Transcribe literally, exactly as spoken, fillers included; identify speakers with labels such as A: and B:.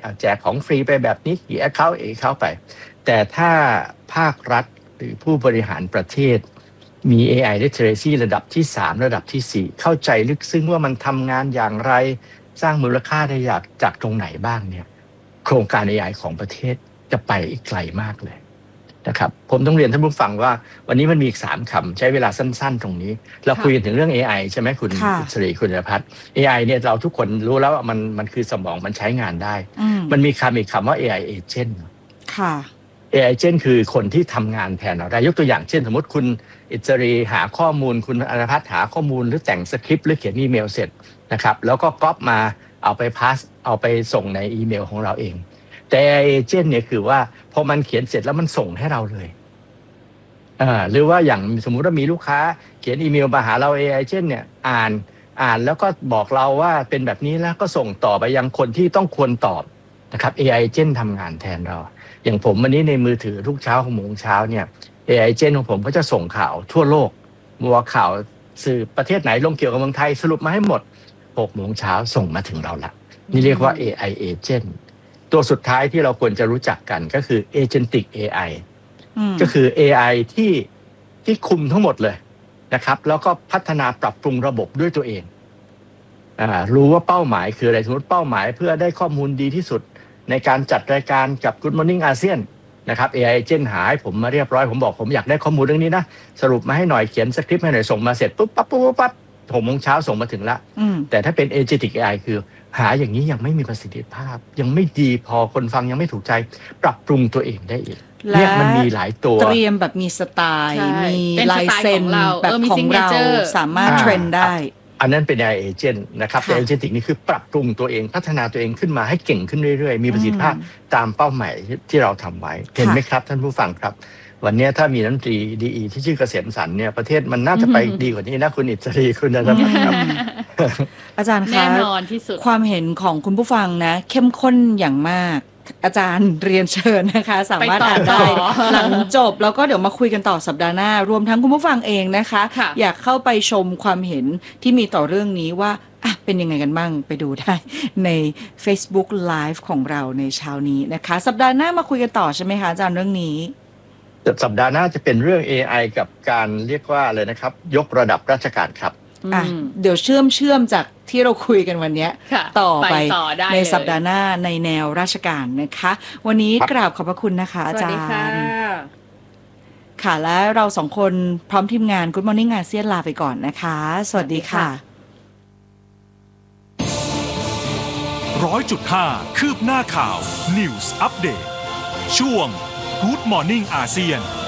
A: แจกของฟรีไปแบบนี้กี่แอคเคาท์เอเข้าไปแต่ถ้าภาครัฐหรือผู้บริหารประเทศมี เอ ไอ literacy ระดับที่สามระดับที่สี่เข้าใจลึกซึ้งว่ามันทำงานอย่างไรสร้างมูลค่าได้จากจากตรงไหนบ้างเนี่ยโครงการ เอ ไอ ของประเทศจะไปอีกไกลมากเลยนะครับผมต้องเรียนท่านผู้ฟังว่าวันนี้มันมีอีกสามคำใช้เวลาสั้นๆตรงนี้เราคุยถึงเรื่อง เอ ไอ ใช่ไหมคุณศรีคุณนภัทร เอ ไอ เนี่ยเราทุกคนรู้แล้วว่ามันมันคือสมองมันใช้งานได้มันมีคำอีกคำว่า เอ ไอ agent ค่ะ เอ ไอ agent คือคนที่ทำงานแทนเราได้ยกตัวอย่างเช่นสมมติคุณอิสรีหาข้อมูลคุณอรพัฒน์หาข้อมูลหรือแต่งสคริปต์หรือเขียนอีเมลเสร็จนะครับแล้วก็ก๊อปมาเอาไปพาสเอาไปส่งในอีเมลของเราเองแต่ เอ ไอ agent เนี่ยคือว่าพอมันเขียนเสร็จแล้วมันส่งให้เราเลยอ่าหรือว่าอย่างสมมุติว่ามีลูกค้าเขียนอีเมลมาหาเรา เอ ไอ agent เนี่ยอ่านอ่านแล้วก็บอกเราว่าเป็นแบบนี้แล้วก็ส่งต่อไปยังคนที่ต้องควรตอบนะครับ เอ ไอ agent ทำงานแทนเราอย่างผมวันนี้ในมือถือทุกเช้าหกโมงเช้าเนี่ย เอ ไอ agent ของผมก็จะส่งข่าวทั่วโลกมัวข่าวสื่อประเทศไหนลงเกี่ยวกับเมืองไทยสรุปมาให้หมดหกโมงเช้าส่งมาถึงเราละนี่เรียกว่า เอ ไอ agent ตัวสุดท้ายที่เราควรจะรู้จักกันก็คือ agentic เอ ไอ ก็คือ เอ ไอ ที่ที่คุมทั้งหมดเลยนะครับแล้วก็พัฒนาปรับปรุงระบบด้วยตัวเองอ่ารู้ว่าเป้าหมายคืออะไรสมมติเป้าหมายเพื่อได้ข้อมูลดีที่สุดในการจัดรายการกับ Good Morning อาเซียนนะครับ เอ ไอ agent หาให้ผมมาเรียบร้อยผมบอกผมอยากได้ข้อมูลเรื่องนี้นะสรุปมาให้หน่อยเขียนสคริปต์ให้หน่อยส่งมาเสร็จปุ๊บปั๊บปุ๊บปั๊บหกโมงเช้าส่งมาถึงละแต่ถ้าเป็น agentic เอ ไอ คือหาอย่างนี้ยังไม่มีประสิทธิภาพยังไม่ดีพอคนฟังยังไม่ถูกใจปรับปรุงตัวเองได้อีกเนี่ยมันมีหลายตัว
B: เตรียมแบบมีสไตล์มีลายเซ็นแบบของเราสามารถเทรนได้
A: อันนั้นเป็น เอ ไอ agent นะครับแต่ agentic นี่คือปรับปรุงตัวเองพัฒนาตัวเองขึ้นมาให้เก่งขึ้นเรื่อยๆมีประสิทธิภาพตามเป้าหมายที่เราทำไว้เห็นไหมครับท่านผู้ฟังครับวันนี้ถ้ามีรัฐมนตรีดีอีที่ชื่อเกษมสันต์เนี่ยประเทศมันน่าจะไปดีกว่านี้นะคุณอิสรีคุณนภัทรครับ
B: อาจารย์คะ
C: แน่นอนที่สุด
B: ความเห็นของคุณผู้ฟังนะเข้มข้นอย่างมากอาจารย์เรียนเชิญนะคะสามารถอ่านได้หลังจบแล้วก็เดี๋ยวมาคุยกันต่อสัปดาห์หน้ารวมทั้งคุณผู้ฟังเองนะคะอยากเข้าไปชมความเห็นที่มีต่อเรื่องนี้ว่าอ่ะเป็นยังไงกันบ้างไปดูได้ใน Facebook Live ของเราในเช้านี้นะคะสัปดาห์หน้ามาคุยกันต่อใช่ไหมคะอาจารย์เรื่องนี้
A: สัปดาห์หน้าจะเป็นเรื่อง เอ ไอ กับการเรียกว่าเลยนะครับยกระดับราชการครับ
B: อ่ะเดี๋ยวเชื่อมเชื่อมจากที่เราคุยกันวันนี้ต่อไปในสัปดาห์หน้าในแนวราชการนะคะวันนี้กราบขอบพระคุณนะคะอาจารย์ค่ะและเราสองคนพร้อมทีมงาน Good Morning อาเซียนลาไปก่อนนะคะสวัสดีค่ะ
D: ร้อยจุดห้าคืบหน้าข่าว News Update ช่วง Good Morning อาเซียน